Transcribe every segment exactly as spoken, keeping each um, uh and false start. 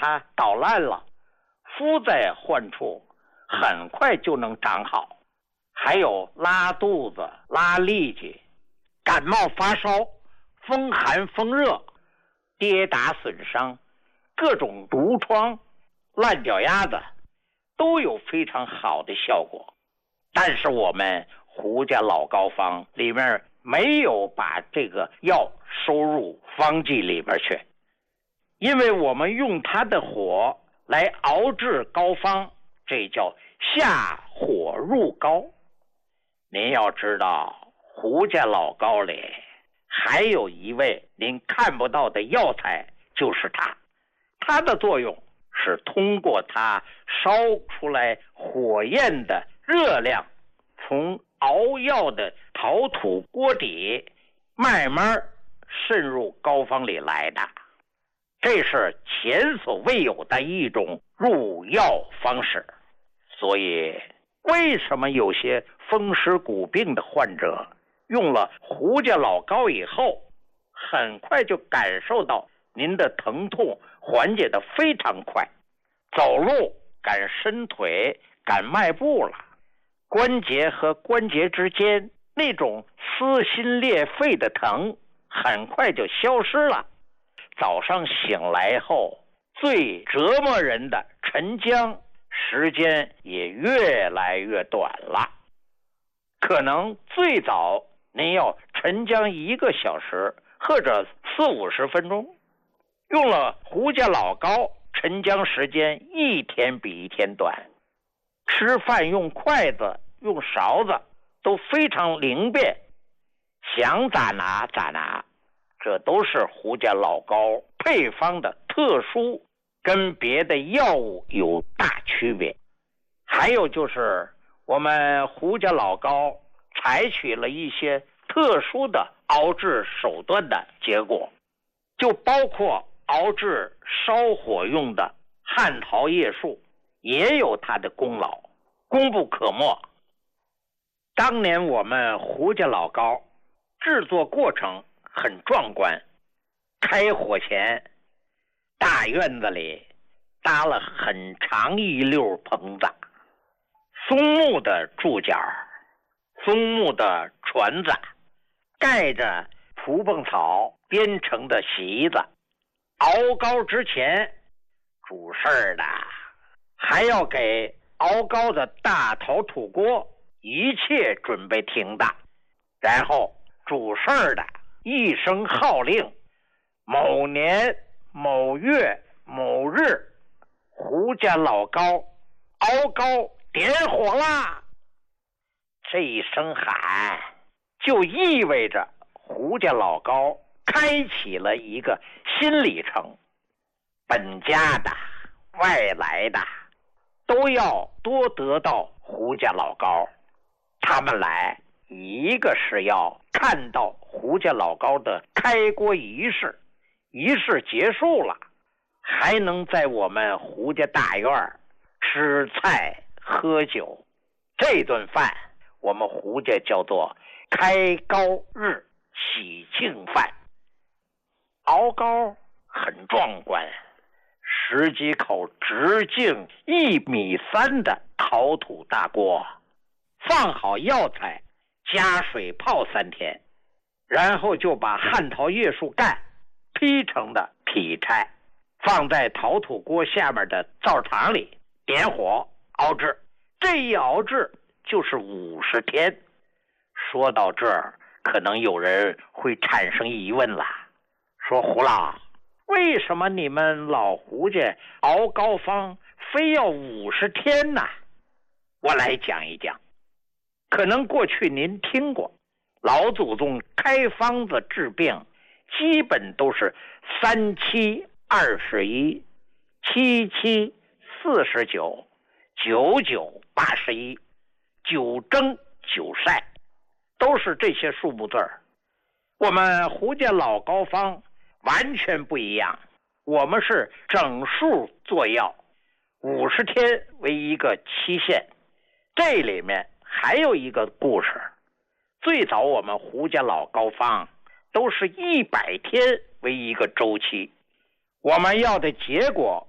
它捣烂了，敷在患处，很快就能长好。还有拉肚子、拉痢疾、感冒发烧、风寒风热、跌打损伤、各种毒疮、烂脚丫子，都有非常好的效果。但是我们胡家老膏方里面没有把这个药收入方剂里边去，因为我们用它的火来熬制膏方，这叫下火入膏。您要知道，胡家老膏里还有一味您看不到的药材，就是它。它的作用是通过它烧出来火焰的热量，从熬药的陶土锅底慢慢渗入膏方里来的。这是前所未有的一种入药方式。所以为什么有些风湿骨病的患者用了胡家老膏以后，很快就感受到您的疼痛缓解的非常快，走路敢伸腿，敢迈步了，关节和关节之间那种撕心裂肺的疼很快就消失了。早上醒来后，最折磨人的晨僵时间也越来越短了。可能最早您要晨僵一个小时或者四五十分钟，用了胡家老膏，晨僵时间一天比一天短。吃饭用筷子用勺子都非常灵便，想咋拿咋拿。这都是胡家老膏配方的特殊，跟别的药物有大区别。还有就是我们胡家老膏采取了一些特殊的熬制手段的结果，就包括熬制烧火用的汉桃叶树，也有它的功劳，功不可没。当年我们胡家老膏制作过程很壮观，开火前大院子里搭了很长一溜棚子，松木的柱脚，松木的船子，盖着蒲蹦草编成的席子。熬膏之前，主事儿的还要给熬膏的大陶土锅一切准备停当，然后主事儿的一声号令，某年某月某日，胡家老膏熬膏点火啦！这一声喊就意味着胡家老膏开启了一个新里程，本家的外来的都要多得到胡家老膏。他们来一个是要看到胡家老膏的开锅仪式，仪式结束了，还能在我们胡家大院吃菜喝酒。这顿饭我们胡家叫做开膏日喜庆饭。熬膏很壮观，十几口直径一米三的陶土大锅，放好药材，加水泡三天，然后就把汉桃叶树干劈成的劈柴，放在陶土锅下面的灶堂里点火熬制。这一熬制就是五十天。说到这儿，可能有人会产生疑问了，说胡老，为什么你们老胡家熬膏方非要五十天呢？我来讲一讲。可能过去您听过，老祖宗开方子治病基本都是三七二十一，七七四十九，九九八十一，九蒸九晒，都是这些数目字儿。我们胡家老膏方完全不一样，我们是整数做药，五十天为一个期限。这里面还有一个故事，最早我们胡家老膏方都是一百天为一个周期，我们要的结果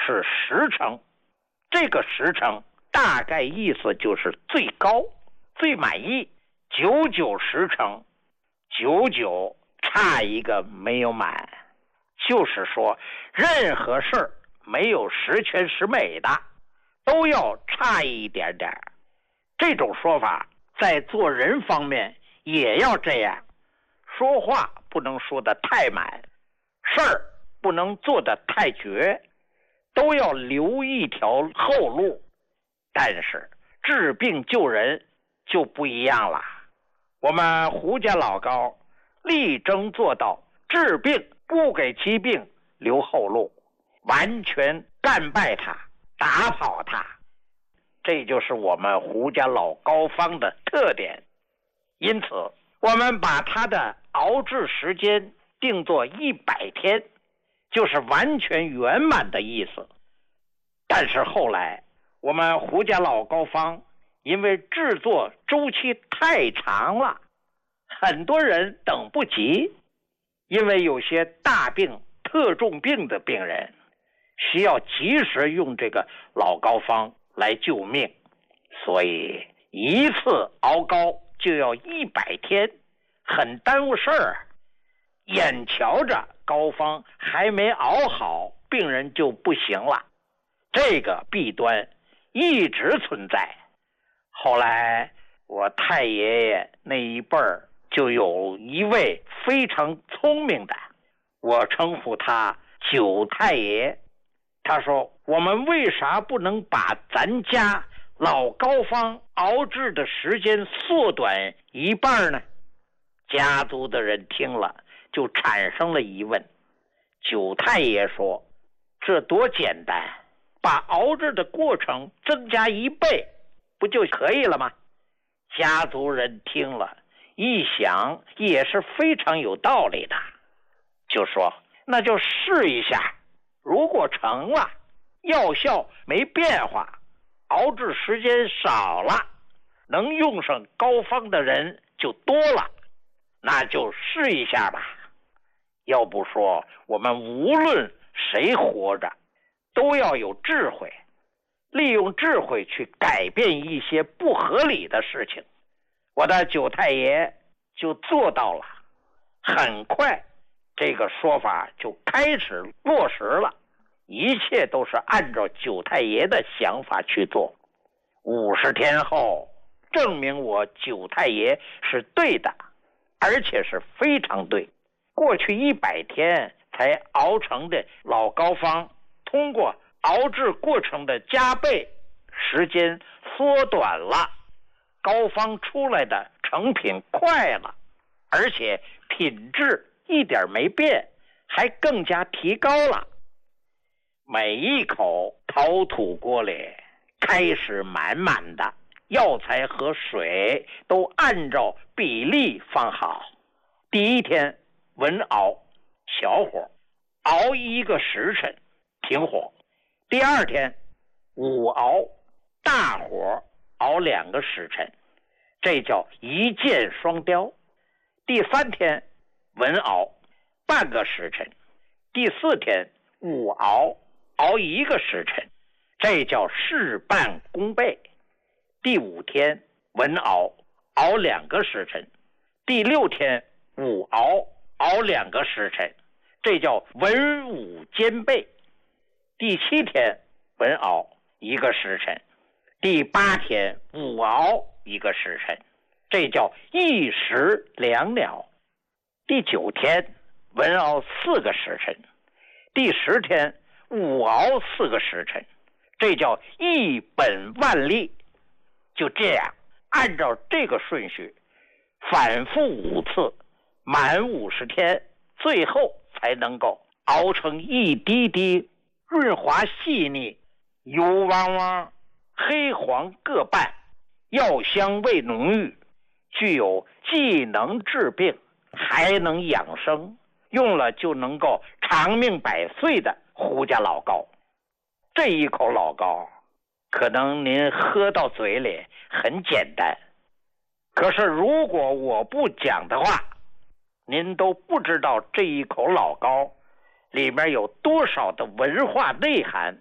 是十成，这个十成大概意思就是最高最满意，九九十成，九九差一个没有满，就是说任何事儿没有十全十美的，都要差一点点。这种说法在做人方面也要这样，说话不能说得太满，事儿不能做得太绝，都要留一条后路。但是治病救人就不一样了，我们胡家老高力争做到治病不给疾病留后路，完全干败他，打跑他，这就是我们胡家老高方的特点。因此我们把他的熬制时间定作一百天，就是完全圆满的意思。但是后来我们胡家老高方因为制作周期太长了，很多人等不及，因为有些大病特重病的病人需要及时用这个老高方来救命，所以一次熬膏就要一百天，很耽误事儿。眼瞧着膏方还没熬好，病人就不行了，这个弊端一直存在。后来我太爷爷那一辈儿就有一位非常聪明的，我称呼他九太爷。他说，我们为啥不能把咱家老膏方熬制的时间缩短一半呢？家族的人听了就产生了疑问。九太爷说，这多简单，把熬制的过程增加一倍不就可以了吗？家族人听了一想也是非常有道理的，就说那就试一下，如果成了，药效没变化，熬制时间少了，能用上膏方的人就多了，那就试一下吧。要不说我们无论谁活着都要有智慧，利用智慧去改变一些不合理的事情。我的九太爷就做到了，很快这个说法就开始落实了，一切都是按照九太爷的想法去做。五十天后，证明我九太爷是对的，而且是非常对。过去一百天才熬成的老膏方，通过熬制过程的加倍，时间缩短了，膏方出来的成品快了，而且品质一点没变，还更加提高了。每一口陶土锅里开始满满的，药材和水都按照比例放好。第一天文熬小火，熬一个时辰停火。第二天午熬大火熬两个时辰，这叫一箭双雕。第三天文熬半个时辰，第四天午熬熬一个时辰，这叫事半功倍。第五天文熬熬两个时辰，第六天午熬熬两个时辰，这叫文武兼备。第七天文熬一个时辰，第八天午熬一个时辰，这叫一石两鸟。第九天文熬四个时辰，第十天午熬四个时辰，这叫一本万利。就这样按照这个顺序反复五次，满五十天，最后才能够熬成一滴滴润滑细腻，油汪汪黑黄各半，药香味浓郁，具有既能治病还能养生，用了就能够长命百岁的胡家老膏。这一口老膏可能您喝到嘴里很简单，可是如果我不讲的话，您都不知道这一口老膏里面有多少的文化内涵